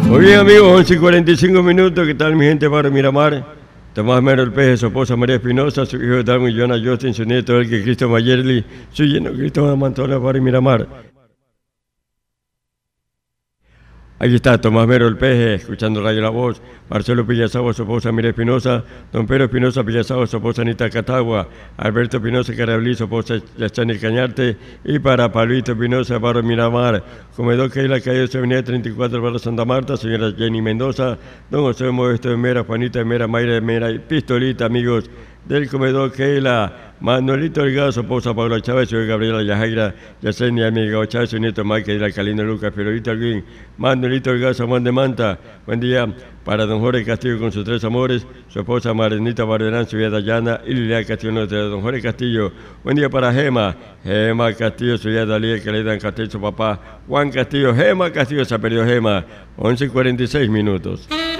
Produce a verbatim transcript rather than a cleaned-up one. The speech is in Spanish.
Muy bien, amigos, once y cuarenta y cinco minutos. ¿Qué tal, mi gente? Barrio Miramar. Tomás Mero el Peje, su esposa María Espinosa, su hijo Darwin Jonah Justin, su nieto Elke Cristo Mayerly, su lleno Cristo Mantola, Barrio Miramar. Ahí está Tomás Mero el Peje, escuchando Radio La Voz, Marcelo Pillazagua, su esposa María Espinosa, don Pedro Espinosa Pillazagua, su esposa Anita Catagua, Alberto Espinosa Carablí, su esposa Yachani Cañarte, y para Pablito Espinosa, Barrio Miramar, Comedor Keila, calle Avenida treinta y cuatro, Barrio Santa Marta, señora Jenny Mendoza, don José Modesto de Mera, Juanita de Mera, Mayra de Mera y Pistolita, amigos del Comedor Keila. Manuelito Delgado, su esposa Paula Chávez, su Gabriela Yajaira, Yacenia, amiga Chávez, su nieto Michael, Alcalino Lucas, Fiorita Alguín, Manuelito Delgado, San Juan de Manta. Buen día para don Jorge Castillo con sus tres amores, su esposa Marenita Barberán, su hija Dayana y Lilian Castillo, de don Jorge Castillo. Buen día para Gema, Gema Castillo, su hija Dalí, que le dan Castillo, su papá Juan Castillo, Gema Castillo, se ha perdido Gema, once y cuarenta y seis minutos.